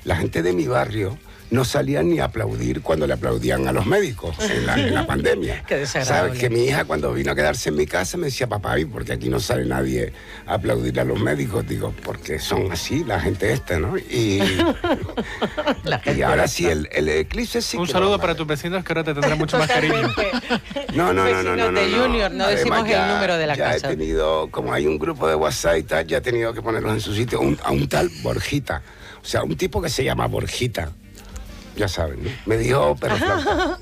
la gente de mi barrio no salían ni a aplaudir cuando le aplaudían a los médicos en la pandemia. Qué desagradable. ¿Sabes? Que mi hija cuando vino a quedarse en mi casa me decía, papá, ¿y por qué aquí no sale nadie a aplaudir a los médicos? Digo, porque son así, la gente esta, ¿no? Y ahora sí, el eclipse sí. Un saludo para tus vecinos que ahora te tendrán mucho más cariño. No. Vecinos de Junior, no decimos el número de la casa. Ya he tenido, como hay un grupo de WhatsApp y tal, ya he tenido que ponerlos en su sitio, a un tal Borjita. O sea, un tipo que se llama Borjita. Ya saben, ¿no? Me dijo perro flauta.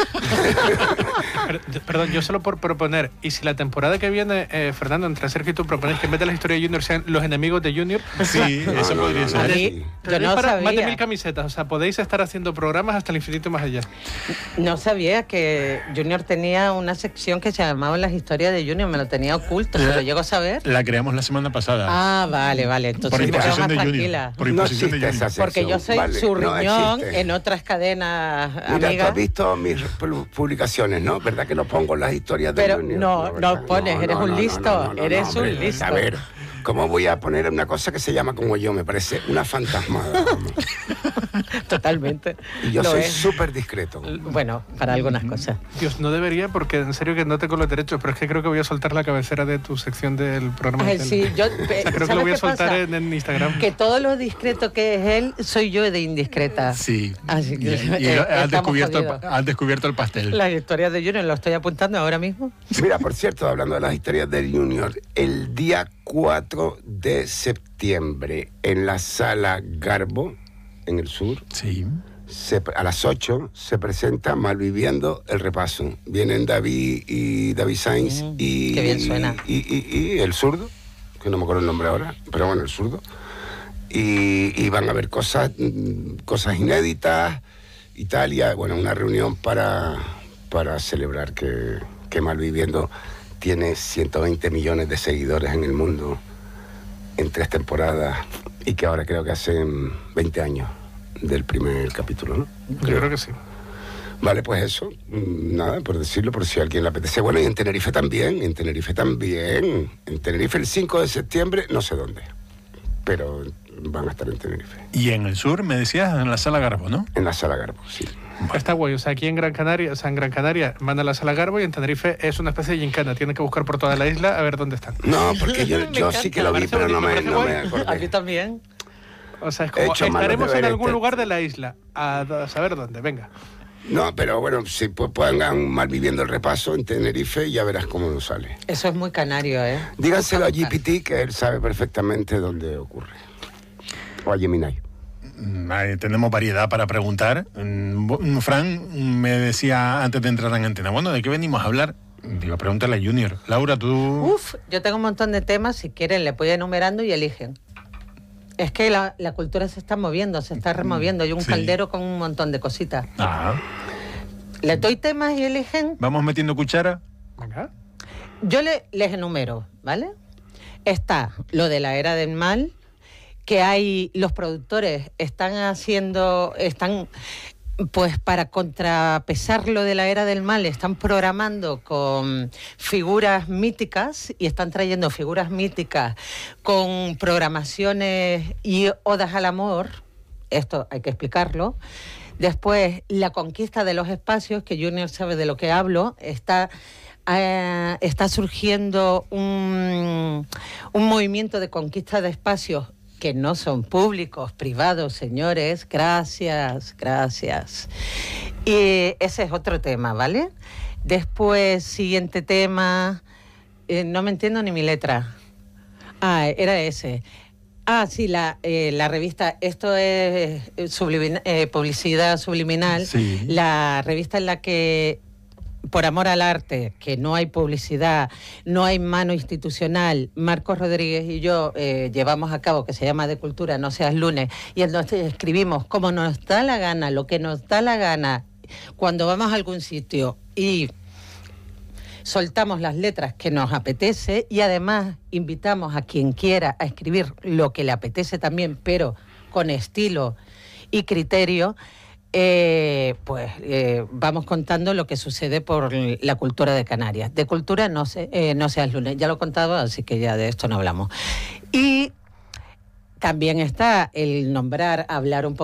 Perdón, yo solo por proponer, y si la temporada que viene, Fernando, entre Sergio y tú propones que en vez de la historia de Junior sean los enemigos de Junior. Sí, eso podría ser. Sí. Yo no para sabía. más de 1000 camisetas, o sea, podéis estar haciendo programas hasta el infinito y más allá. No sabía que Junior tenía una sección que se llamaba Las historias de Junior, me lo tenía oculto, ¿se lo llego a saber? La creamos la semana pasada. Ah, vale, entonces Por me quedo imposición más de tranquila. Junior. Por imposición de existe Junior. esa Porque yo soy vale, su no riñón existe. en otras cadenas Mira, tú amigas. has visto mis publicaciones, ¿no? ¿Verdad que lo pongo en las historias de Pero Junior? no ¿verdad? pones, eres un listo, eres un listo. A ver, ¿cómo voy a poner una cosa que se llama como yo? Me parece una fantasmada. vamos. Totalmente. Y yo Lo soy es. súper discreto. Bueno, para algunas cosas. Dios, no debería, porque en serio que no tengo los derechos, pero es que creo que voy a soltar la cabecera de tu sección del programa. Ay, de sí, tele. yo O sea, creo que lo ¿sabes voy a qué soltar pasa? en Instagram. Que todo lo discreto que es él, soy yo de indiscreta. Sí. Así que Y has descubierto el pastel. Las historias de Junior, lo estoy apuntando ahora mismo. Mira, por cierto, hablando de las historias del Junior, el día 4 de septiembre en la Sala Garbo, en el sur, Sí. a las 8 se presenta Malviviendo el Repaso. Vienen David Sainz y... qué bien suena. Y el zurdo, que no me acuerdo el nombre ahora, pero bueno, el zurdo. Y van a ver cosas inéditas, Italia, bueno, una reunión para celebrar que Malviviendo tiene 120 millones de seguidores en el mundo en 3 temporadas y que ahora creo que hacen 20 años del primer capítulo, ¿no? Yo creo que sí. Vale, pues eso, nada, por decirlo, por si a alguien le apetece. Bueno, y en Tenerife también, en Tenerife el 5 de septiembre, no sé dónde, pero van a estar en Tenerife. Y en el sur, me decías, en la Sala Garbo, ¿no? En la Sala Garbo, sí. Está guay, o sea, aquí en Gran Canaria, manda a la Sala Garbo y en Tenerife es una especie de gincana, tienen que buscar por toda la isla a ver dónde están. No, porque yo sí que lo vi, pero no me acordé. Aquí también. O sea, es He como, hecho malos estaremos en deberes, algún lugar de la isla, a saber dónde, venga. No, pero bueno, si pongan Malviviendo el Repaso en Tenerife, ya verás cómo nos sale. Eso es muy canario, ¿eh? Díganselo a GPT, que él sabe perfectamente dónde ocurre. O a Gemini. Tenemos variedad para preguntar. Fran me decía antes de entrar en antena, bueno, ¿de qué venimos a hablar? Digo, pregúntale a Junior. Laura, tú... Uf, yo tengo un montón de temas, si quieren le voy enumerando y eligen. Es que la cultura se está moviendo, se está removiendo. Hay un Sí. caldero con un montón de cositas. Ah, Les doy temas y eligen. ¿vamos metiendo cuchara? Venga. Yo les enumero, ¿vale? Está lo de la era del mal, que hay, los productores están pues para contrapesar lo de la era del mal, están programando con figuras míticas y están trayendo figuras míticas con programaciones y odas al amor. Esto hay que explicarlo. Después, la conquista de los espacios, que Junior sabe de lo que hablo, está surgiendo un movimiento de conquista de espacios que no son públicos, privados, señores. Gracias. Y ese es otro tema, ¿vale? Después, siguiente tema, no me entiendo ni mi letra. Ah, era ese. Ah, sí, la revista, esto es publicidad subliminal, Sí. la revista en la que, por amor al arte, que no hay publicidad, no hay mano institucional, Marcos Rodríguez y yo llevamos a cabo, que se llama De Cultura, no seas lunes, y entonces escribimos como nos da la gana, lo que nos da la gana, cuando vamos a algún sitio y soltamos las letras que nos apetece y además invitamos a quien quiera a escribir lo que le apetece también, pero con estilo y criterio. Vamos contando lo que sucede por la cultura de Canarias. De cultura no seas lunes, ya lo contaba, así que ya de esto no hablamos. Y también está el hablar un poco